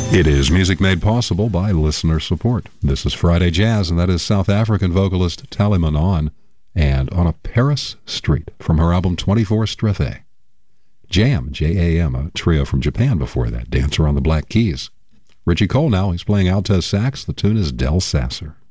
It is music made possible by listener support. This is Friday Jazz, and that is South African vocalist Tali Manon, and On a Paris Street from her album 24 Strophe. Jam, J-A-M, a trio from Japan before that, Dancer on the Black Keys. Richie Cole now, he's playing alto sax. The tune is Del Sasser.